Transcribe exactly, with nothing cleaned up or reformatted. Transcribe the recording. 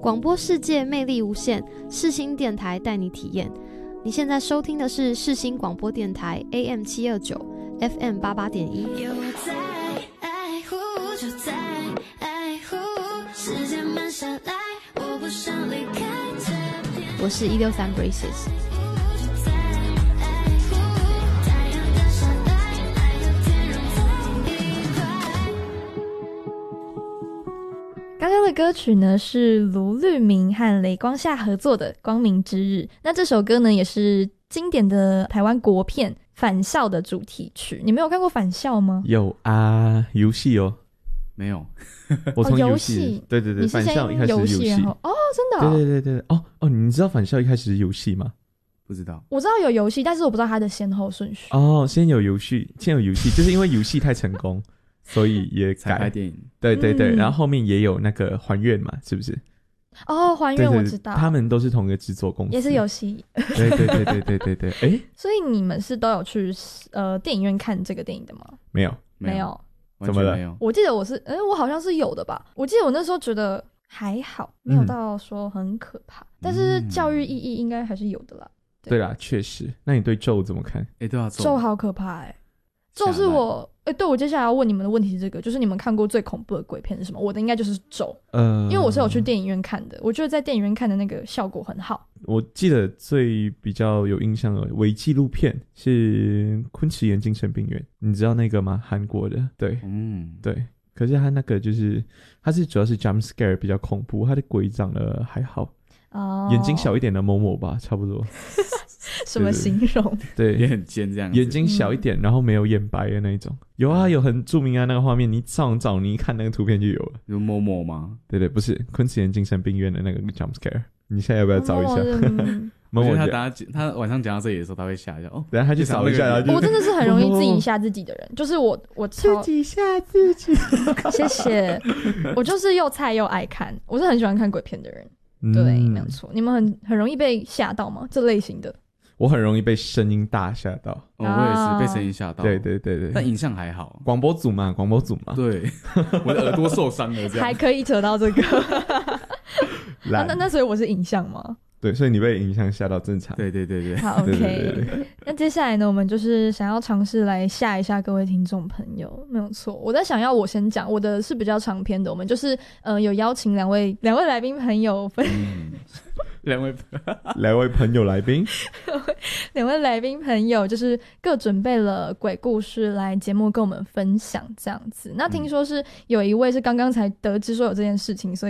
广播世界魅力无限，世新电台带你体验。你现在收听的是世新广播电台 A M 七二九 F M 八八点一。有我在爱护，就在爱护，时间慢下来，我不想离开这片。我是一六三 Braces。刚刚的歌曲呢是卢律明和雷光夏合作的《光明之日》，那这首歌呢也是经典的台湾国片《返校》的主题曲。你没有看过《返校》吗？ 有啊，游戏哦， 没有。 我从游戏，对对对，返校一开始是游戏， 然后哦，真的、哦， 对对对对，哦哦，你知道返校一开始是游戏吗？ 不知道， 我知道有游戏，但是我不知道它的先后顺序。 哦，先有游戏，先有游戏，就是因为游戏太成功。所以也改拍电影， 对对对、嗯，然后后面也有那个还愿嘛，是不是？ 哦，还愿我知道， 他们都是同一个制作公司， 也是游戏。 对对对对对对对，哎， 所以你们是都有去呃电影院看这个电影的吗？ 没有， 没有， 怎么了？ 我记得我是，哎，我好像是有的吧？我记得我那时候觉得还好，没有到说很可怕，嗯、但是教育意义应该还是有的啦。 对, 对啦，确实。那你对咒怎么看？ 哎，对啊， 咒好可怕哎、欸。咒是我，哎，对，我接下来要问你们的问题是这个，就是你们看过最恐怖的鬼片是什么？我的应该就是咒，呃，因为我是有去电影院看的，我觉得在电影院看的那个效果很好。 我记得最比较有印象的伪纪录片是昆池岩精神病院，你知道那个吗？韩国的，对，嗯，对。可是他那个就是他是主要是 jump scare 比较恐怖，他的鬼长得还好，哦，眼睛小一点的某某吧，差不多。 什么形容？ 对， 也很尖这样子， 眼睛小一点、嗯、然后没有眼白的那种。有啊，有很著名啊，那个画面你上网找，你一看那个图片就有了。 有某某吗？ 对对，不是昆池岩精神病院的那个 jump scare， 你现在要不要找一下？ 某某他他他晚上讲到这里的时候，他会吓一下哦， 等一下他去找一下。 我真的是很容易自己吓自己的人，就是我我超自己吓自己。 谢谢，我就是又菜又爱看，我是很喜欢看鬼片的人。嗯、对，没有错。你们很很容易被吓到吗？这类型的？ 我很容易被声音大吓到、 哦，我也是被声音吓到。 对对对对， 但影像还好。 广播组嘛，广播组嘛。 对，我的耳朵受伤了，这样还可以扯到这个。啊、那那所以我是影像吗？ 对，所以你被影像吓到正常。 对对对对， 好 OK 对对对对。那接下来呢，我们就是想要尝试来吓一下各位听众朋友，没有错。我在想要我先讲，我的是比较长篇的，我们就是呃有邀请两位两位来宾朋友分。嗯两位两位朋友来宾两位来宾朋友就是各准备了鬼故事来节目跟我们分享这样子。那听说是有一位是刚刚才得知说有这件事情，所以